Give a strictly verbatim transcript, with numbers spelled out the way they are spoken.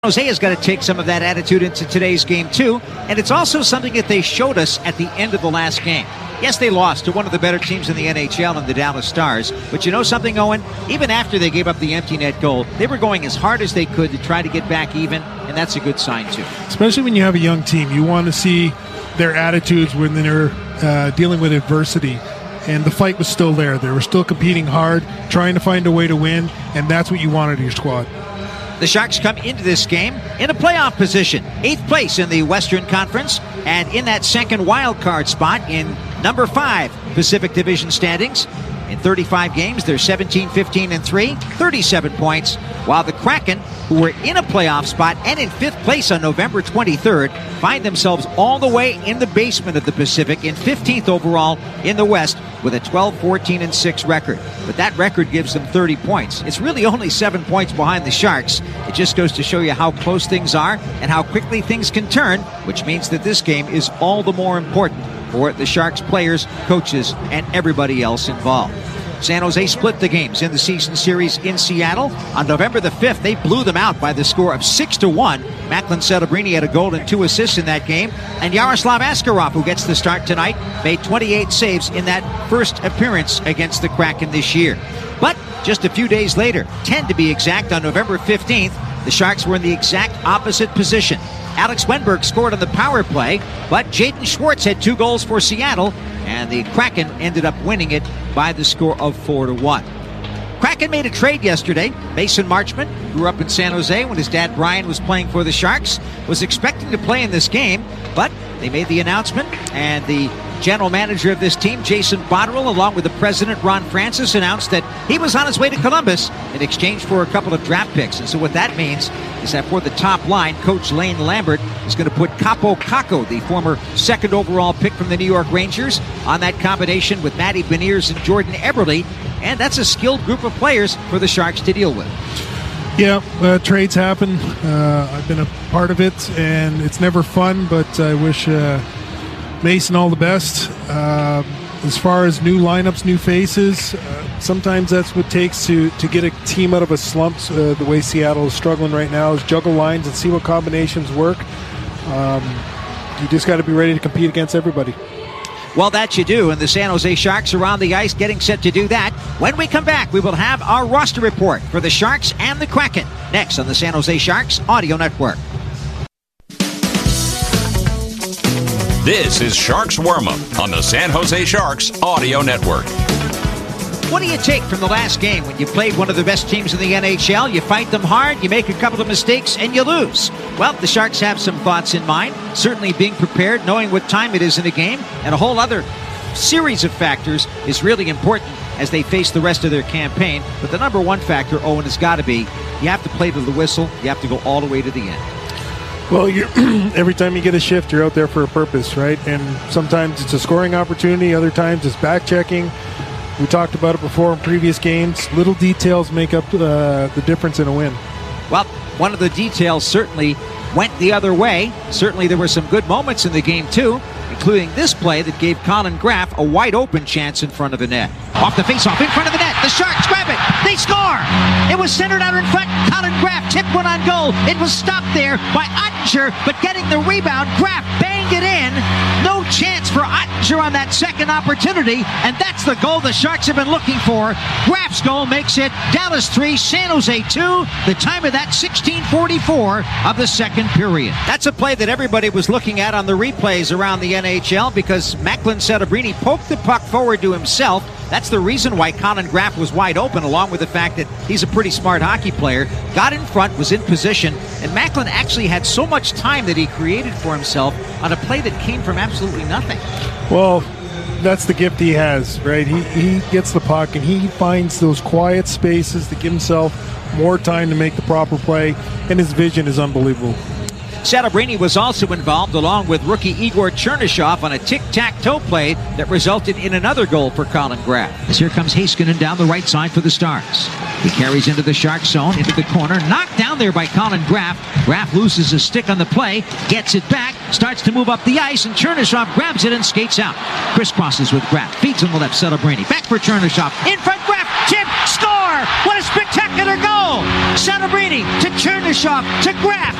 Jose has got to take some of that attitude into today's game too, and it's also something that they showed us at the end of the last game. Yes, they lost to one of the better teams in the N H L in the Dallas Stars, but you know something, Owen? Even after they gave up the empty net goal, they were going as hard as they could to try to get back even, and that's a good sign too. Especially when you have a young team, you want to see their attitudes when they're uh, dealing with adversity. And the fight was still there. They were still competing hard, trying to find a way to win, and that's what you wanted in your squad. The Sharks come into this game in a playoff position, eighth place in the Western Conference, and in that second wild card spot in number five Pacific Division standings. In thirty-five games, they're seventeen, fifteen, and three, thirty-seven points, while the Kraken, who were in a playoff spot and in fifth place on November twenty-third, find themselves all the way in the basement of the Pacific in fifteenth overall in the West with a twelve, fourteen, and six record. But that record gives them thirty points. It's really only seven points behind the Sharks. It just goes to show you how close things are and how quickly things can turn, which means that this game is all the more important for the Sharks players, coaches, and everybody else involved. San Jose split the games in the season series in Seattle. On November the fifth, they blew them out by the score of six to one. Macklin Celebrini had a goal and two assists in that game. And Yaroslav Askarov, who gets the start tonight, made twenty-eight saves in that first appearance against the Kraken this year. But just a few days later, ten to be exact, on November fifteenth, the Sharks were in the exact opposite position. Alex Wenberg scored on the power play, but Jaden Schwartz had two goals for Seattle, and the Kraken ended up winning it by the score of four to one. Kraken made a trade yesterday. Mason Marchment grew up in San Jose when his dad Brian was playing for the Sharks, was expecting to play in this game, but they made the announcement, and the general manager of this team, Jason Botterill, along with the president, Ron Francis, announced that he was on his way to Columbus in exchange for a couple of draft picks. And so what that means is that for the top line, Coach Lane Lambert is going to put Capo Kakko, the former second overall pick from the New York Rangers, on that combination with Matty Beniers and Jordan Eberle. And that's a skilled group of players for the Sharks to deal with. Yeah, uh, trades happen. Uh, I've been a part of it, and it's never fun, but I wish uh, Mason all the best. Uh, as far as new lineups, new faces, uh, sometimes that's what it takes to, to get a team out of a slump. Uh, the way Seattle is struggling right now is juggle lines and see what combinations work. Um, you just got to be ready to compete against everybody. Well, that you do, and the San Jose Sharks are on the ice getting set to do that. When we come back, we will have our roster report for the Sharks and the Kraken next on the San Jose Sharks Audio Network. This is Sharks Warm-Up on the San Jose Sharks Audio Network. What do you take from the last game when you played one of the best teams in the N H L? You fight them hard, you make a couple of mistakes, and you lose. Well, the Sharks have some thoughts in mind. Certainly being prepared, knowing what time it is in a game, and a whole other series of factors is really important as they face the rest of their campaign. But the number one factor, Owen, has got to be you have to play to the whistle. You have to go all the way to the end. Well, you're, every time you get a shift, you're out there for a purpose, right? And sometimes it's a scoring opportunity. Other times it's back-checking. We talked about it before in previous games. Little details make up uh, the difference in a win. Well, one of the details certainly went the other way. Certainly there were some good moments in the game, too, including this play that gave Colin Graff a wide-open chance in front of the net. Off the face-off, in front of the net. The Sharks grab it. They score. It was centered out in front. Colin Graff tipped one on goal. It was stopped there by Ottinger, but getting the rebound, Graff banged it in. No chance for Ottinger on that second opportunity, and that's the goal the Sharks have been looking for. Graff's goal makes it Dallas three, San Jose two. The time of that, sixteen forty-four of the second period. That's a play that everybody was looking at on the replays around the N H L because Macklin Celebrini poked the puck forward to himself. That's the reason why Colin Graff was wide open, along with the fact that he's a pretty smart hockey player. Got in front, was in position, and Macklin actually had so much time that he created for himself on a play that came from absolutely nothing. Well, that's the gift he has, right? He, he gets the puck, and he finds those quiet spaces to give himself more time to make the proper play, and his vision is unbelievable. Celebrini was also involved, along with rookie Igor Chernyshov, on a tic-tac-toe play that resulted in another goal for Colin Graff. As here comes Heiskanen down the right side for the Stars. He carries into the Shark zone, into the corner, knocked down there by Colin Graff. Graff loses his stick on the play, gets it back, starts to move up the ice, and Chernyshov grabs it and skates out. Crisscrosses with Graff, feeds on the left, Celebrini. Back for Chernyshov, in front, Graff, tip, score! What a spectacular goal! Celebrini to Chernyshov to Graf.